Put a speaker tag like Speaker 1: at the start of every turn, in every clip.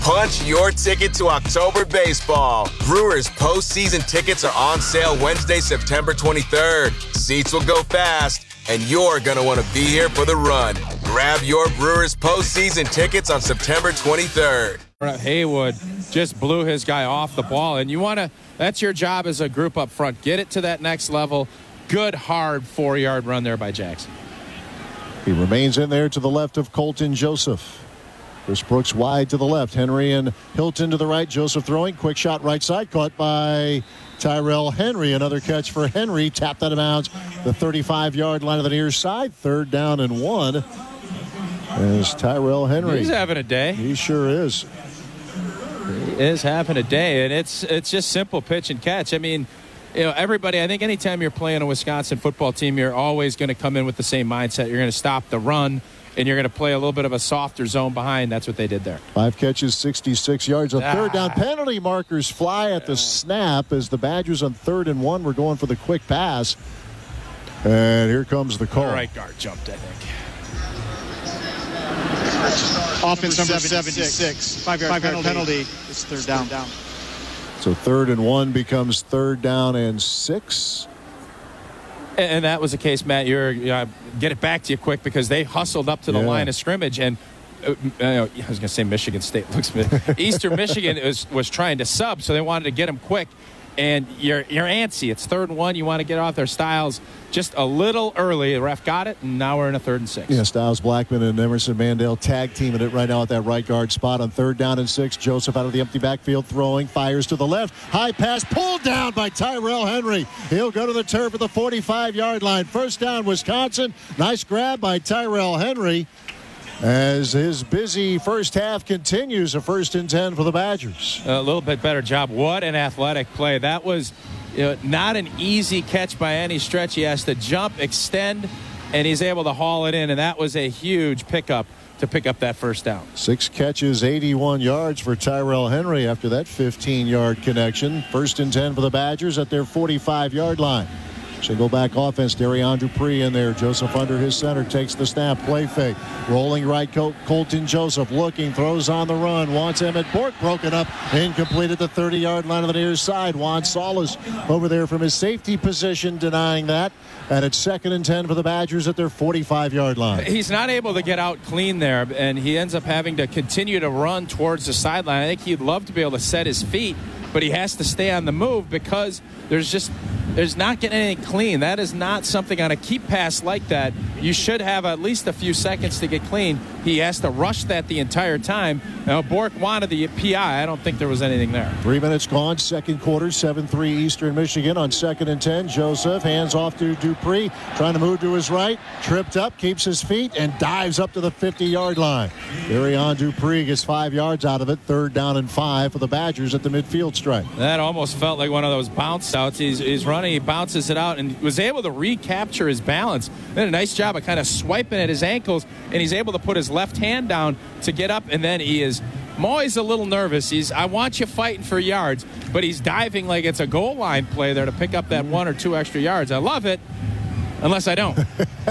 Speaker 1: Punch your ticket to October baseball. Brewers postseason tickets are on sale Wednesday, September 23rd. Seats will go fast, and you're going to want to be here for the run. Grab your Brewers postseason tickets on September 23rd.
Speaker 2: Haywood just blew his guy off the ball, and that's your job as a group up front. Get it to that next level. Good, hard 4-yard run there by Jackson.
Speaker 3: He remains in there to the left of Colton Joseph. Chris Brooks wide to the left. Henry and Hilton to the right. Joseph throwing. Quick shot right side. Caught by Tyrell Henry. Another catch for Henry. Tapped out of bounds. The 35-yard line of the near side. 3rd down and 1. As Tyrell Henry.
Speaker 2: He's having a day.
Speaker 3: He sure is.
Speaker 2: He is having a day, and it's just simple pitch and catch. I mean, everybody, I think anytime you're playing a Wisconsin football team, you're always going to come in with the same mindset. You're going to stop the run, and you're going to play a little bit of a softer zone behind. That's what they did there. 5
Speaker 3: catches, 66 yards. A 3rd down. Penalty markers fly at the snap as the Badgers on 3rd and 1 were going for the quick pass. And here comes the call.
Speaker 2: Right guard jumped, I think.
Speaker 4: Offense number 76. 5-yard penalty. It's 3rd down.
Speaker 3: So 3rd and 1 becomes 3rd down and 6.
Speaker 2: And that was the case, Matt. Get it back to you quick because they hustled up to the line of scrimmage. And I was going to say Michigan State. Eastern Michigan was trying to sub, so they wanted to get him quick. And you're antsy. It's 3rd and 1. You want to get off their Styles just a little early. The ref got it, and now we're in a 3rd and 6.
Speaker 3: Yeah, Styles, Blackman, and Emerson Mandel tag teaming it right now at that right guard spot on 3rd down and 6. Joseph out of the empty backfield throwing, fires to the left. High pass pulled down by Tyrell Henry. He'll go to the turf at the 45-yard line. 1st down, Wisconsin. Nice grab by Tyrell Henry. As his busy first half continues, a 1st and 10 for the Badgers.
Speaker 2: A little bit better job. What an athletic play. That was not an easy catch by any stretch. He has to jump, extend, and he's able to haul it in, and that was a huge pickup to pick up that 1st down.
Speaker 3: 6 catches, 81 yards for Tyrell Henry after that 15-yard connection. 1st and 10 for the Badgers at their 45-yard line. Single back offense. Darion Dupree in there. Joseph under his center. Takes the snap. Play fake. Rolling right. Colton Joseph looking. Throws on the run. Wants Emmett Bork. Broken up. Incomplete at the 30-yard line of the near side. Juan Solis over there from his safety position denying that. And it's 2nd and 10 for the Badgers at their 45-yard line.
Speaker 2: He's not able to get out clean there, and he ends up having to continue to run towards the sideline. I think he'd love to be able to set his feet, but he has to stay on the move because there's not getting anything clean. That is not something on a keep pass like that. You should have at least a few seconds to get clean. He has to rush that the entire time. Now, Bork wanted the PI. I don't think there was anything there.
Speaker 3: 3 minutes gone. 2nd quarter. 7-3 Eastern Michigan on 2nd and 10. Joseph hands off to Dupree. Trying to move to his right. Tripped up. Keeps his feet and dives up to the 50-yard line. Darion Dupree gets 5 yards out of it. 3rd down and 5 for the Badgers at the midfield stripe.
Speaker 2: That almost felt like one of those bounce outs. He's running. He bounces it out and was able to recapture his balance. Did a nice job of kind of swiping at his ankles, and he's able to put his left hand down to get up, and then I'm always a little nervous. I want you fighting for yards, but he's diving like it's a goal line play there to pick up that 1 or 2 extra yards. I love it, unless I don't.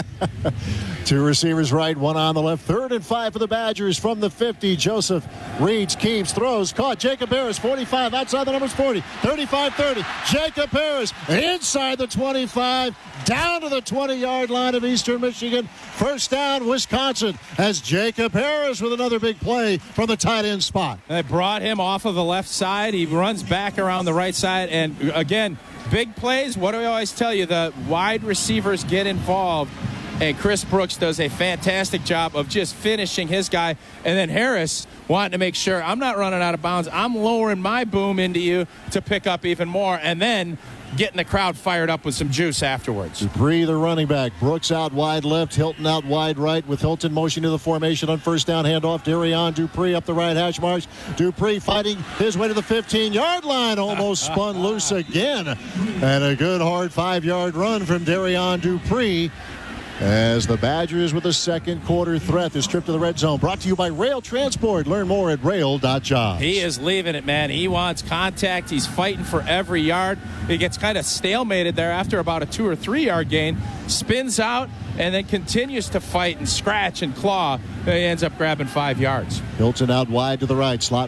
Speaker 3: 2 receivers right, 1 on the left. 3rd and 5 for the Badgers from the 50. Joseph reads, keeps, throws, caught. Jacob Harris, 45, outside the numbers 40. 35-30. Jacob Harris inside the 25, down to the 20-yard line of Eastern Michigan. 1st down, Wisconsin, as Jacob Harris with another big play from the tight end spot.
Speaker 2: They brought him off of the left side. He runs back around the right side, and again, big plays. What do we always tell you? The wide receivers get involved. And Chris Brooks does a fantastic job of just finishing his guy. And then Harris wanting to make sure I'm not running out of bounds. I'm lowering my boom into you to pick up even more. And then getting the crowd fired up with some juice afterwards.
Speaker 3: Dupree, the running back. Brooks out wide left. Hilton out wide right with Hilton motion to the formation on 1st down. Handoff. Darion Dupree up the right hash marks. Dupree fighting his way to the 15-yard line. Almost spun loose again. And a good hard 5-yard run from Darion Dupree. As the Badgers with a 2nd quarter threat. This trip to the red zone brought to you by Rail Transport. Learn more at rail.jobs.
Speaker 2: He is leaving it, man. He wants contact. He's fighting for every yard. He gets kind of stalemated there after about a 2 or 3 yard gain. Spins out and then continues to fight and scratch and claw. He ends up grabbing 5 yards.
Speaker 3: Hilton out wide to the right. Slot